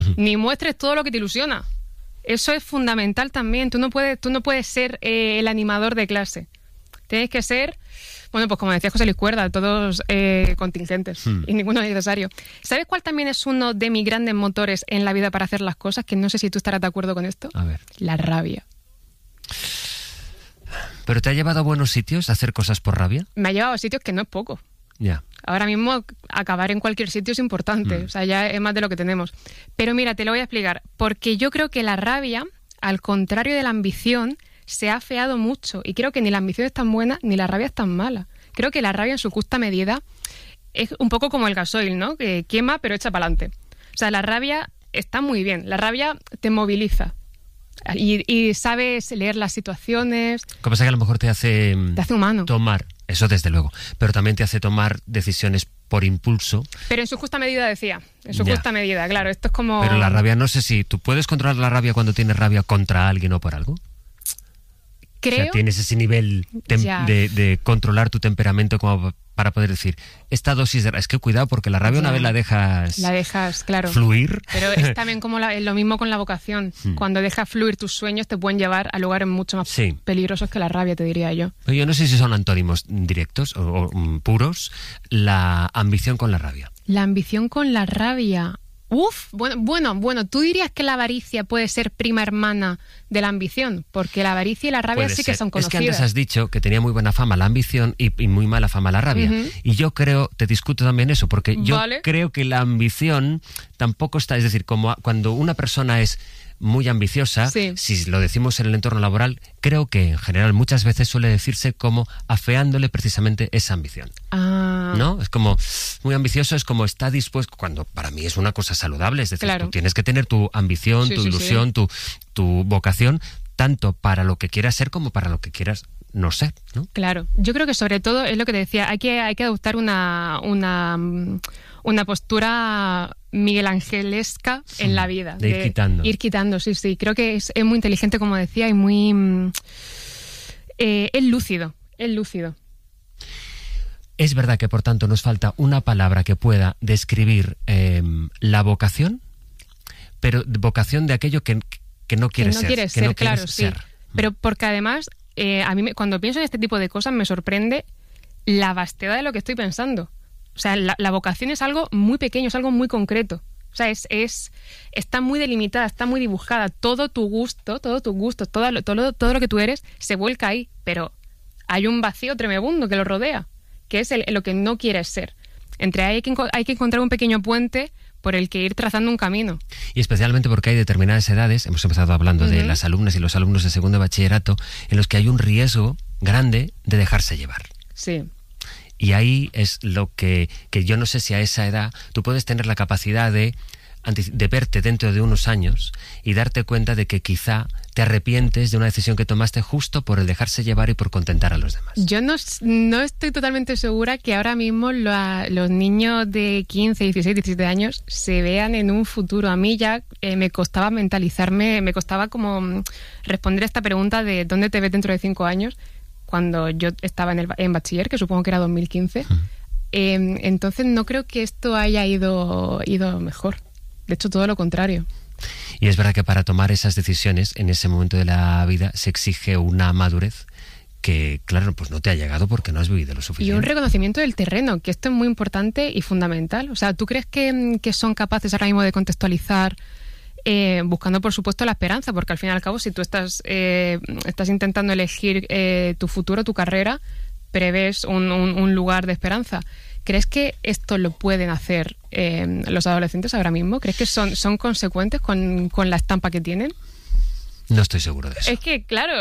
ni muestres todo lo que te ilusiona. Eso es fundamental también. Tú no puedes ser el animador de clase. Tienes que ser, bueno, pues como decía José Luis Cuerda, todos contingentes y ninguno necesario. ¿Sabes cuál también es uno de mis grandes motores en la vida para hacer las cosas? Que no sé si tú estarás de acuerdo con esto. A ver. La rabia. ¿Pero te ha llevado a buenos sitios a hacer cosas por rabia? Me ha llevado a sitios que no es poco. Ya. Ahora mismo acabar en cualquier sitio es importante, o sea, ya es más de lo que tenemos. Pero mira, te lo voy a explicar, porque yo creo que la rabia, al contrario de la ambición, se ha afeado mucho, y creo que ni la ambición es tan buena ni la rabia es tan mala. Creo que la rabia en su justa medida es un poco como el gasoil, ¿no? Que quema pero echa para adelante. O sea, la rabia está muy bien, la rabia te moviliza. Y sabes leer las situaciones. Lo que pasa es que a lo mejor te hace humano. Tomar, eso desde luego, pero también te hace tomar decisiones por impulso. Pero en su justa medida, decía. En su justa medida, claro. Esto es como... Pero la rabia, no sé si... ¿Tú puedes controlar la rabia cuando tienes rabia contra alguien o por algo? Creo... O sea, tienes ese nivel de controlar tu temperamento como para poder decir, esta dosis de... Es que cuidado, porque la rabia una vez la dejas claro, fluir. Pero es también como lo mismo con la vocación. Cuando dejas fluir tus sueños te pueden llevar a lugares mucho más peligrosos que la rabia, te diría yo. Pero yo no sé si son antónimos directos o puros, la ambición con la rabia. La ambición con la rabia... Bueno, tú dirías que la avaricia puede ser prima hermana de la ambición, porque la avaricia y la rabia sí que son conocidas. Es que antes has dicho que tenía muy buena fama la ambición y muy mala fama la rabia. Y yo creo, te discuto también eso, porque yo creo que la ambición tampoco está, es decir, como cuando una persona es muy ambiciosa, si lo decimos en el entorno laboral, creo que en general muchas veces suele decirse como afeándole precisamente esa ambición. ¿No? Es como muy ambicioso, es como está dispuesto, cuando para mí es una cosa saludable, es decir, tú tienes que tener tu ambición, tu ilusión, tu vocación, tanto para lo que quieras ser como para lo que quieras no ser, ¿no? Claro, yo creo que sobre todo es lo que te decía, hay que adoptar una postura miguelangelesca en la vida. De ir quitando. Ir quitando, sí. Creo que es muy inteligente, como decía, y muy... es lúcido. Es verdad que, por tanto, nos falta una palabra que pueda describir la vocación, pero vocación de aquello que no quieres ser. Claro, sí. Pero porque además, a mí cuando pienso en este tipo de cosas me sorprende la vastedad de lo que estoy pensando. O sea, la vocación es algo muy pequeño, es algo muy concreto. O sea, está muy delimitada, está muy dibujada. Todo tu gusto, todo lo que tú eres se vuelca ahí. Pero hay un vacío tremebundo que lo rodea, que es lo que no quieres ser. Entre ahí hay que encontrar un pequeño puente por el que ir trazando un camino. Y especialmente porque hay determinadas edades, hemos empezado hablando de las alumnas y los alumnos de segundo de bachillerato, en los que hay un riesgo grande de dejarse llevar. Sí. Y ahí es lo que yo no sé si a esa edad tú puedes tener la capacidad de verte dentro de unos años y darte cuenta de que quizá te arrepientes de una decisión que tomaste justo por el dejarse llevar y por contentar a los demás. Yo no estoy totalmente segura que ahora mismo los niños de 15, 16, 17 años se vean en un futuro. A mí ya me costaba mentalizarme, me costaba como responder a esta pregunta de ¿dónde te ves dentro de 5 años? Cuando yo estaba en bachiller, que supongo que era 2015. Entonces no creo que esto haya ido mejor. De hecho, todo lo contrario. Y es verdad que para tomar esas decisiones en ese momento de la vida se exige una madurez que, claro, pues no te ha llegado porque no has vivido lo suficiente. Y un reconocimiento del terreno, que esto es muy importante y fundamental. O sea, ¿tú crees que son capaces ahora mismo de contextualizar, buscando, por supuesto, la esperanza? Porque al fin y al cabo, si tú estás intentando elegir tu futuro, tu carrera, prevés un lugar de esperanza. ¿Crees que esto lo pueden hacer los adolescentes ahora mismo? ¿Crees que son consecuentes con la estampa que tienen? No estoy seguro de eso. Es que, claro,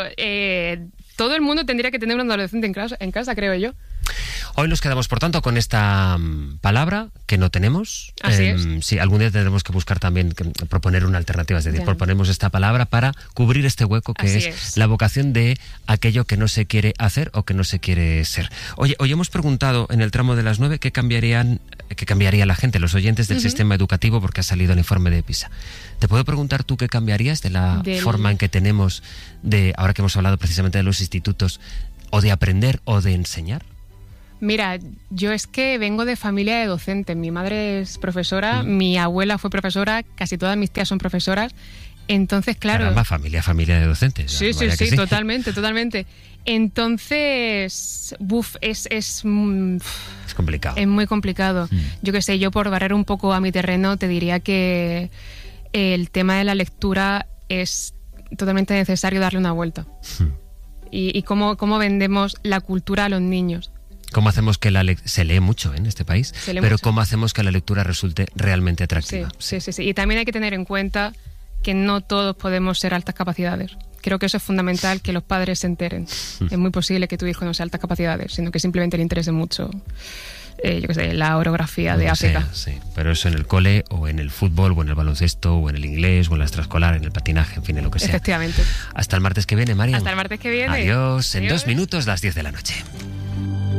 todo el mundo tendría que tener un adolescente en casa, creo yo. Hoy nos quedamos, por tanto, con esta palabra que no tenemos. Así es. Sí, algún día tendremos que buscar también, proponer una alternativa. Es decir, proponemos esta palabra para cubrir este hueco que es la vocación de aquello que no se quiere hacer o que no se quiere ser. Oye, hoy hemos preguntado en el tramo de las 9 qué cambiaría la gente, los oyentes del sistema educativo, porque ha salido el informe de PISA. ¿Te puedo preguntar tú qué cambiarías de la forma en que tenemos ahora que hemos hablado precisamente de los institutos, o de aprender o de enseñar? Mira, yo es que vengo de familia de docentes. Mi madre es profesora, mi abuela fue profesora, casi todas mis tías son profesoras. Entonces, claro... Caramba, familia de docentes. Sí, totalmente. Entonces, es complicado. Es muy complicado. Yo qué sé, yo por barrer un poco a mi terreno te diría que el tema de la lectura es totalmente necesario darle una vuelta. Y cómo vendemos la cultura a los niños. ¿Cómo hacemos que se lee mucho en este país? Pero mucho. ¿Cómo hacemos que la lectura resulte realmente atractiva? Sí. Y también hay que tener en cuenta que no todos podemos ser altas capacidades. Creo que eso es fundamental, que los padres se enteren. Es muy posible que tu hijo no sea altas capacidades, sino que simplemente le interese mucho, yo qué sé, la orografía de África. Sí, pero eso en el cole, o en el fútbol, o en el baloncesto, o en el inglés, o en la extraescolar, en el patinaje, en fin, en lo que sea. Efectivamente. Hasta el martes que viene, María. Hasta el martes que viene. Adiós. En 2 minutos, las 10 de la noche.